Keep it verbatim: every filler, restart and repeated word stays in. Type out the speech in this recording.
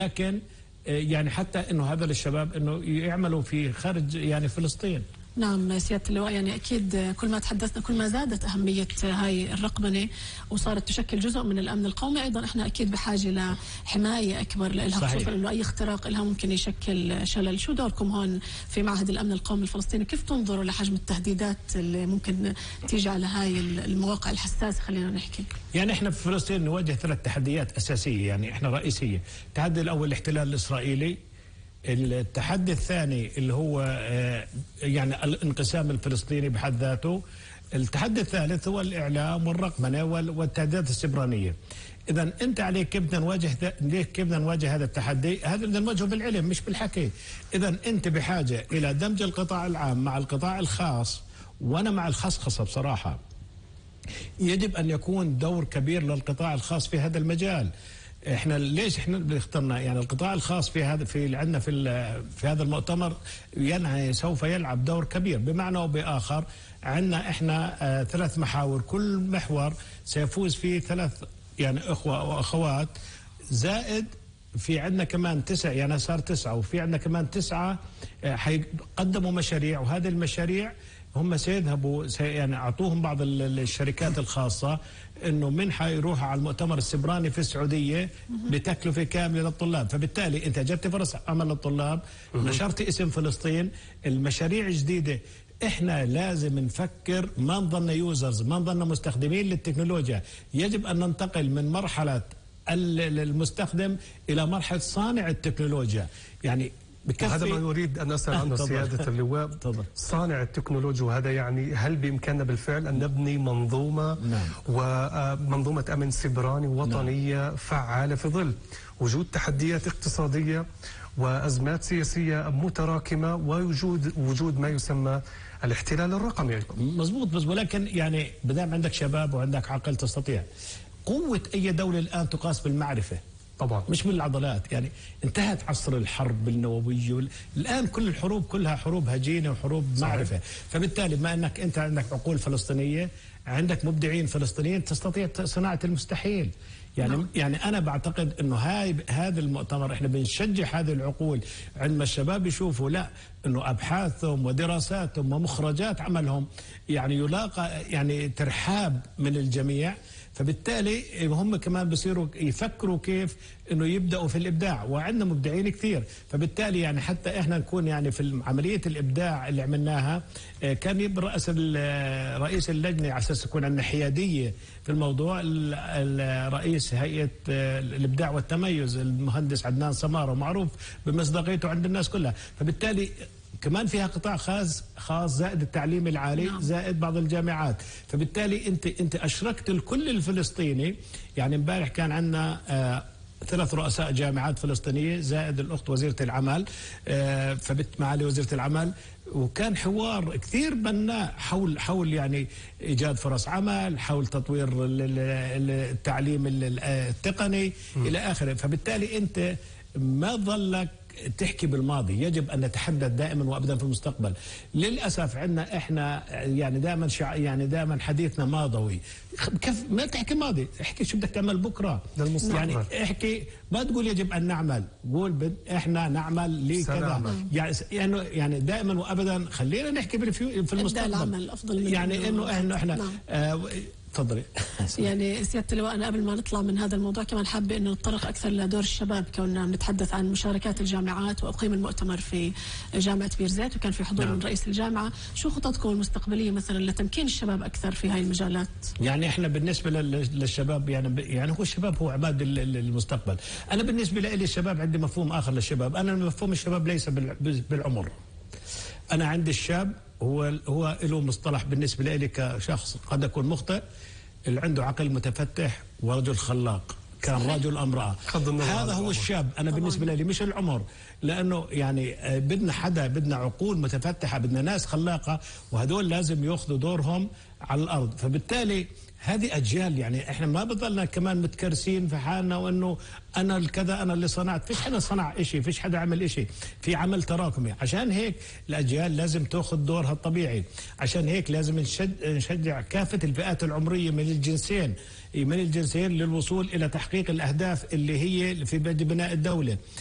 لكن يعني حتى انه هذا للشباب انه يعملوا في خارج يعني فلسطين. نعم سيادة اللواء، يعني أكيد كل ما تحدثنا كل ما زادت أهمية هاي الرقمنة وصارت تشكل جزء من الأمن القومي. أيضا إحنا أكيد بحاجة لحماية أكبر لها، خصوصا إنه أي اختراق لها ممكن يشكل شلل. شو دوركم هون في معهد الأمن القومي الفلسطيني؟ كيف تنظروا لحجم التهديدات اللي ممكن تيجي على هاي المواقع الحساسة؟ خلينا نحكي. يعني إحنا في فلسطين نواجه ثلاث تحديات أساسية، يعني إحنا رئيسية. التحدي الأول الاحتلال الإسرائيلي، التحدي الثاني اللي هو يعني الانقسام الفلسطيني بحد ذاته، التحدي الثالث هو الإعلام والرقمنة والتهديدات السبرانية. إذا أنت عليك كيف بدنا نواجه ليه كيف بدنا نواجه هذا التحدي؟ هذا بدنا نواجهه بالعلم مش بالحكي. إذا أنت بحاجة إلى دمج القطاع العام مع القطاع الخاص، وأنا مع الخصخصة بصراحة. يجب أن يكون دور كبير للقطاع الخاص في هذا المجال. احنا ليش احنا اخترنا يعني القطاع الخاص في هذا في اللي عندنا في في هذا المؤتمر؟ يعني سوف يلعب دور كبير بمعنى او باخر. عندنا احنا اه ثلاث محاور، كل محور سيفوز فيه ثلاث يعني اخوه واخوات، زائد في عندنا كمان تسع، يعني صار تسعه، وفي عندنا كمان تسعه اه حيقدموا مشاريع، وهذه المشاريع هم سيذهبوا سي يعني اعطوهم بعض الشركات الخاصه انه منحه يروحوا على المؤتمر السبراني في السعوديه بتكلفه كامله للطلاب. فبالتالي انت جبت فرص عمل للطلاب، نشرت اسم فلسطين، المشاريع جديده. احنا لازم نفكر، ما نضلنا يوزرز، ما نضلنا مستخدمين للتكنولوجيا. يجب ان ننتقل من مرحله المستخدم الى مرحله صانع التكنولوجيا. يعني هذا ما نريد أن أسأل عنه سيادة اللواء. صانع التكنولوجيا، وهذا يعني هل بإمكاننا بالفعل أن نبني منظومة نعم. ومنظومة أمن سيبراني وطنية نعم. فعالة في ظل وجود تحديات اقتصادية وأزمات سياسية متراكمة ووجود وجود ما يسمى الاحتلال الرقمي. مزبوط، بس ولكن يعني بدام عندك شباب وعندك عقل تستطيع. قوة أي دولة الآن تقاس بالمعرفة طبعا، مش بالعضلات. يعني انتهت عصر الحرب النووية، الآن كل الحروب كلها حروب هجينة وحروب معرفة. فبالتالي ما أنك أنت عندك عقول فلسطينية، عندك مبدعين فلسطينيين، تستطيع صناعة المستحيل. يعني نعم. يعني أنا بعتقد إنه هاي هذا المؤتمر إحنا بنشجع هذه العقول. عندما الشباب يشوفوا لا إنه أبحاثهم ودراساتهم ومخرجات عملهم يعني يلاقى يعني ترحاب من الجميع، فبالتالي هم كمان بصيروا يفكروا كيف انه يبداوا في الابداع، وعندنا مبدعين كثير. فبالتالي يعني حتى احنا نكون يعني في عمليه الابداع اللي عملناها، كان يبرأس رئيس اللجنه على اساس يكون عندنا حياديه في الموضوع، رئيس هيئه الابداع والتميز المهندس عدنان سماره، معروف بمصداقيته عند الناس كلها. فبالتالي كمان فيها قطاع خاص خاص زائد التعليم العالي نعم. زائد بعض الجامعات. فبالتالي انت انت اشركت الكل الفلسطيني. يعني امبارح كان عندنا آه ثلاث رؤساء جامعات فلسطينيه زائد الاخت وزيره العمل، آه فبت معالي وزيره العمل، وكان حوار كثير بناء حول حول يعني ايجاد فرص عمل، حول تطوير التعليم التقني م. الى اخره. فبالتالي انت ما ظلك تحكي بالماضي، يجب أن نتحدث دائما وأبدا في المستقبل. للأسف عندنا إحنا يعني دائما شع... يعني دائما حديثنا ماضوي. كيف ما تحكي ماضي، احكي شو بدك تعمل بكرة يعني. احكي ما تقول يجب أن نعمل، قول بد... إحنا نعمل لكذا يعني. يعني دائما وأبدا خلينا نحكي بالفيو... في المستقبل. العمل أفضل من يعني إنه إحنا إحنا نعم. آه تفضلي. يعني سيادة اللواء، أنا قبل ما نطلع من هذا الموضوع كمان حابة إنه نتطرق أكثر لدور الشباب، كوننا نتحدث عن مشاركات الجامعات، وأقيم المؤتمر في جامعة بير زيت وكان في حضور نعم. من رئيس الجامعة. شو خططكم المستقبلية مثلا لتمكين الشباب أكثر في هاي المجالات؟ يعني إحنا بالنسبة للشباب يعني يعني هو الشباب هو عماد المستقبل. أنا بالنسبة لي الشباب عندي مفهوم آخر للشباب. أنا مفهوم الشباب ليس بالعمر. أنا عندي الشاب هو هو له مصطلح بالنسبة لي كشخص قد أكون مخطئ، اللي عنده عقل متفتح ورجل خلاق، كان رجل امرأة. هذا هو الشاب. أنا بالنسبة لي مش العمر، لأنه يعني بدنا حدا، بدنا عقول متفتحة، بدنا ناس خلاقة، وهدول لازم يأخذوا دورهم على الأرض. فبالتالي هذه أجيال، يعني إحنا ما بضلنا كمان متكرسين في حالنا وإنه أنا الكذا أنا اللي صنعت. فيش حدا صنع إشي، فيش حدا عمل إشي، في عمل تراكمي. عشان هيك الأجيال لازم تأخذ دورها الطبيعي. عشان هيك لازم نشجع كافة الفئات العمرية من الجنسين من الجنسين للوصول إلى تحقيق الأهداف اللي هي في بناء الدولة.